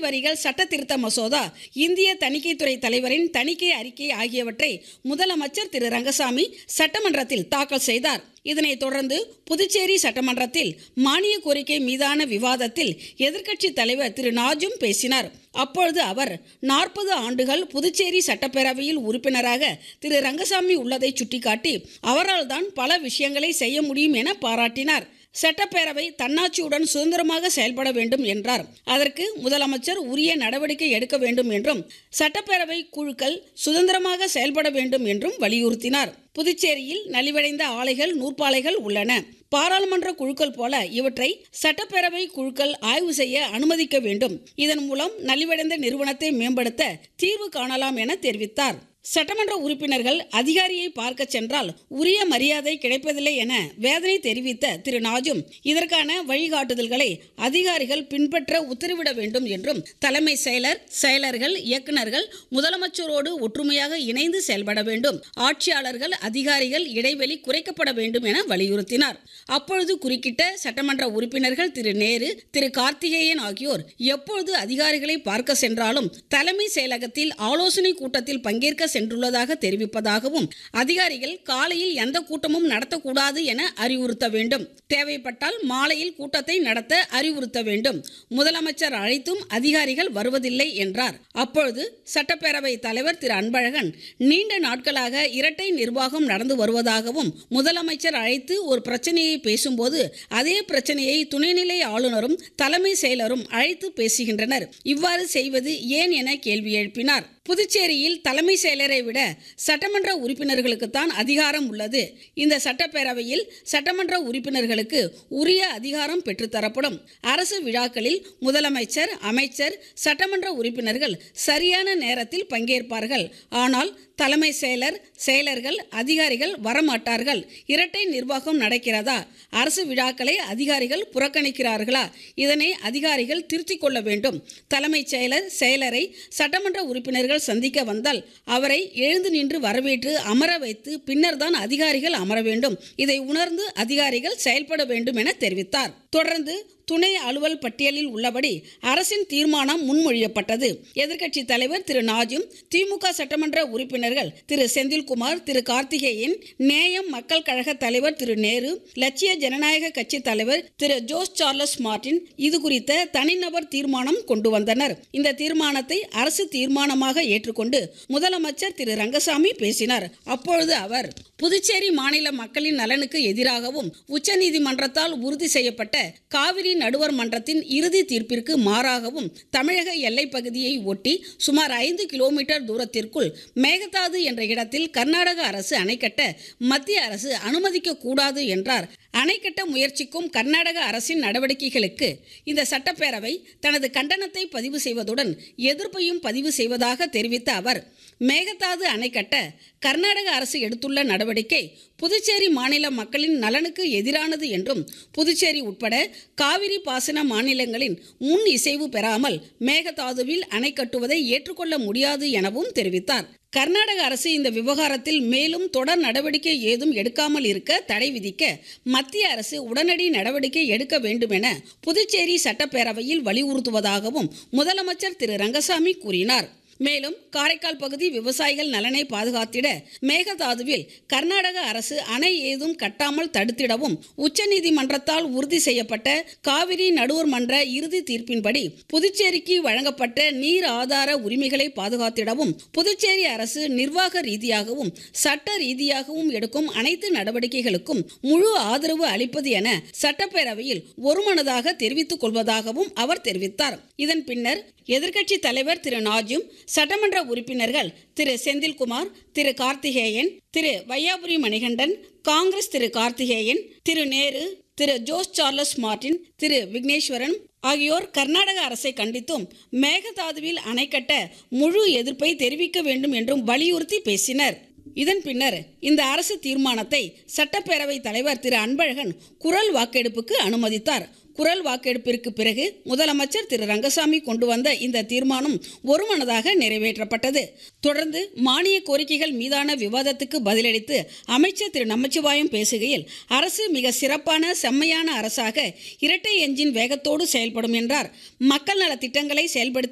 வரிகள் சட்ட திருத்த மசோதா, இந்திய தணிக்கைத்துறை தலைவரின் தணிக்கை அறிக்கை ஆகியவற்றை முதலமைச்சர் திரு ரங்கசாமி சட்டமன்றத்தில் தாக்கல் செய்தார். இதனைத் தொடர்ந்து புதுச்சேரி சட்டமன்றத்தில் மானிய கோரிக்கை மீதான விவாதத்தில் எதிர்க்கட்சி தலைவர் திரு நாஜும் பேசினார். அப்பொழுது அவர் 40 ஆண்டுகள் புதுச்சேரி சட்டப்பேரவையில் உறுப்பினராக திரு ரங்கசாமி உள்ளதை சுட்டிக்காட்டி அவரால் தான் பல விஷயங்களை செய்ய முடியும் என பாராட்டினார். சட்டப்பேரவை தன்னாட்சியுடன் சுதந்திரமாக செயல்பட வேண்டும் என்றார். அதற்கு முதலமைச்சர் உரிய நடவடிக்கை எடுக்க வேண்டும் என்றும் சட்டப்பேரவை குழுக்கள் சுதந்திரமாக செயல்பட வேண்டும் என்றும் வலியுறுத்தினார். புதுச்சேரியில் நலிவடைந்த ஆலைகள், நூற்பாலைகள் உள்ளன. பாராளுமன்ற குழுக்கள் போல இவற்றை சட்டப்பேரவை குழுக்கள் ஆய்வு செய்ய அனுமதிக்க வேண்டும். இதன் மூலம் நலிவடைந்த நிறுவனத்தை மேம்படுத்த தீர்வு காணலாம் என தெரிவித்தார். சட்டமன்ற உறுப்பினர்கள் அதிகாரியை பார்க்க சென்றால் உரிய மரியாதை கிடைப்பதில்லை என வேதனை தெரிவித்த திரு நாஜும் இதற்கான வழிகாட்டுதல்களை அதிகாரிகள் பின்பற்ற உத்தரவிட வேண்டும் என்றும் தலைமை செயலர், செயலர்கள், இயக்குநர்கள் முதலமைச்சரோடு ஒற்றுமையாக இணைந்து செயல்பட வேண்டும். ஆட்சியாளர்கள், அதிகாரிகள் இடைவெளி குறைக்கப்பட வேண்டும் என வலியுறுத்தினார். அப்பொழுது குறுக்கிட்ட சட்டமன்ற உறுப்பினர்கள் திரு நேரு, திரு கார்த்திகேயன் ஆகியோர் எப்பொழுது அதிகாரிகளை பார்க்க சென்றாலும் தலைமை செயலகத்தில் ஆலோசனை கூட்டத்தில் பங்கேற்க சென்றுள்ளதாக தெரிவிப்பதாகவும் அதிகாரிகள் காலையில் எந்த கூட்டமும் நடத்தக்கூடாது என அறிவுறுத்த வேண்டும். தேவைப்பட்டால் மாலையில் கூட்டத்தை நடத்த அறிவுறுத்த வேண்டும். முதலமைச்சர் அழைத்தும் அதிகாரிகள் வருவதில்லை என்றார். அப்பொழுது சட்டப்பேரவை தலைவர் திரு அன்பழகன் நீண்ட நாட்களாக இரட்டை நிர்வாகம் நடந்து வருவதாகவும் முதலமைச்சர் அழைத்து ஒரு பிரச்சனையை பேசும்போது அதே பிரச்சனையை துணைநிலை ஆளுநரும் தலைமை செயலரும் அழைத்து பேசுகின்றனர். இவ்வாறு செய்வது ஏன் என கேள்வி எழுப்பினார். புதுச்சேரியில் தலைமை செயலரை விட சட்டமன்ற உறுப்பினர்களுக்குத்தான் அதிகாரம் உள்ளது. இந்த சட்டப்பேரவையில் சட்டமன்ற உறுப்பினர்களுக்கு உரிய அதிகாரம் பெற்றுத்தரப்படும். அரசு விழாக்களில் முதலமைச்சர், அமைச்சர், சட்டமன்ற உறுப்பினர்கள் சரியான நேரத்தில் பங்கேற்பார்கள். ஆனால் தலைமை செயலர், செயலர்கள், அதிகாரிகள் வரமாட்டார்கள். இரட்டை நிர்வாகம் நடக்கிறதா? அரசு விழாக்களை அதிகாரிகள் புறக்கணிக்கிறார்களா? இதனை அதிகாரிகள் திருத்திக் கொள்ள வேண்டும். தலைமைச் செயலர், செயலரை சட்டமன்ற உறுப்பினர்கள் சந்திக்க வந்தால் அவரை எழுந்து நின்று வரவேற்று அமர வைத்து பின்னர் தான் அதிகாரிகள் அமர வேண்டும். இதை உணர்ந்து அதிகாரிகள் செயல்பட வேண்டும் என தெரிவித்தார். தொடர்ந்து துணை அலுவல் பட்டியலில் உள்ளபடி அரசின் தீர்மானம் முன்மொழியப்பட்டது. எதிர்க்கட்சி தலைவர் திரு நாஜும், திமுக சட்டமன்ற உறுப்பினர்கள் திரு செந்தில்குமார், திரு கார்த்திகேயன், நேயம் மக்கள் கழக தலைவர் திரு நேரு, லட்சிய ஜனநாயக கட்சி தலைவர் திரு ஜோஸ் சார்லஸ் மார்டின் இது குறித்த தனிநபர் தீர்மானம் கொண்டு வந்தனர். இந்த தீர்மானத்தை அரசு தீர்மானமாக ஏற்றுக்கொண்டு முதலமைச்சர் திரு ரங்கசாமி பேசினார். அப்பொழுது அவர் புதுச்சேரி மாநில மக்களின் நலனுக்கு எதிராகவும் உச்சநீதிமன்றத்தால் உறுதி செய்யப்பட்ட காவிரி நடுவர் மன்றத்தின் இறுதி தீர்ப்பிற்கு மாறாகவும் தமிழக எல்லை பகுதியை ஒட்டி சுமார் 5 கிலோமீட்டர் தூரத்திற்குள் மேகதாது என்ற இடத்தில் கர்நாடக அரசு அணை கட்ட மத்திய அரசு அனுமதிக்க கூடாது என்றார். அணை கட்ட முயற்சிக்கும் கர்நாடக அரசின் நடவடிக்கைகளுக்கு இந்த சட்டப்பேரவை தனது கண்டனத்தை பதிவு செய்வதுடன் எதிர்ப்பையும் பதிவு செய்வதாக தெரிவித்த அவர், மேகதாது அணை கட்ட கர்நாடக அரசு எடுத்துள்ள நடவடிக்கை புதுச்சேரி மாநில மக்களின் நலனுக்கு எதிரானது என்றும் புதுச்சேரி உட்பட காவிரி பாசன மாநிலங்களின் முன் இசைவு பெறாமல் மேகதாதுவில் அணை கட்டுவதை ஏற்றுக்கொள்ள முடியாது எனவும் தெரிவித்தார். கர்நாடக அரசு இந்த விவகாரத்தில் மேலும் தொடர் நடவடிக்கை ஏதும் எடுக்காமல் இருக்க தடை விதிக்க மத்திய அரசு உடனடி நடவடிக்கை எடுக்க வேண்டும் என புதுச்சேரி சட்டப்பேரவையில் வலியுறுத்துவதாகவும் முதலமைச்சர் திரு ரங்கசாமி கூறினார். மேலும் காரைக்கால் பகுதி விவசாயிகள் நலனை பாதுகாத்திட மேகதாதுவில் கர்நாடக அரசு அணை ஏதும் கட்டாமல் தடுத்திடவும் உச்சநீதிமன்றத்தால் உறுதி செய்யப்பட்ட காவிரி நடுவர் மன்ற இறுதி தீர்ப்பின்படி புதுச்சேரிக்கு வழங்கப்பட்ட நீர் ஆதார உரிமைகளை பாதுகாத்திடவும் புதுச்சேரி அரசு நிர்வாக ரீதியாகவும் சட்ட ரீதியாகவும் எடுக்கும் அனைத்து நடவடிக்கைகளுக்கும் முழு ஆதரவு அளிப்பது என சட்டப்பேரவையில் ஒருமனதாக தெரிவித்துக் கொள்வதாகவும் அவர் தெரிவித்தார். இதன் பின்னர் எதிர்க்கட்சி தலைவர் திரு நாஜும், சட்டமன்ற உறுப்பினர்கள் திரு செந்தில்குமார், திரு கார்த்திகேயன், திரு வையாபுரி மணிகண்டன், காங்கிரஸ் திரு கார்த்திகேயன், திரு நேரு, திரு ஜோஸ் சார்லஸ் மார்டின், திரு விக்னேஸ்வரன் ஆகியோர் கர்நாடக அரசை கண்டித்தும் மேகதாதுவில் அணை கட்ட முழு எதிர்ப்பை தெரிவிக்க வேண்டும் என்றும் வலியுறுத்தி பேசினர். இதன் பின்னர் இந்த அரசு தீர்மானத்தை சட்டப்பேரவை தலைவர் திரு அன்பழகன் குரல் வாக்கெடுப்புக்கு அனுமதித்தார். குரல் வாக்கெடுப்பிற்கு பிறகு முதலமைச்சர் திரு ரங்கசாமி கொண்டு வந்த இந்த தீர்மானம் ஒருமனதாக நிறைவேற்றப்பட்டது. தொடர்ந்து மானிய கோரிக்கைகள் மீதான விவாதத்துக்கு பதிலளித்து அமைச்சர் திரு நமச்சிவாயம் பேசுகையில், அரசு மிக சிறப்பான செம்மையான அரசாக இரட்டை என்ஜின் வேகத்தோடு செயல்படும் என்றார். மக்கள் நல திட்டங்களை செயல்படுத்த